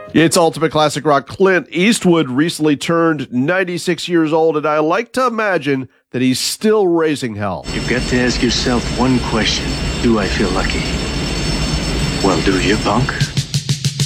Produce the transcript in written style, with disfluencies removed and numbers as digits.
It's Ultimate Classic Rock. Clint Eastwood recently turned 96 years old, and I like to imagine that he's still raising hell. You've got to ask yourself one question. Do I feel lucky? Well, do you, punk?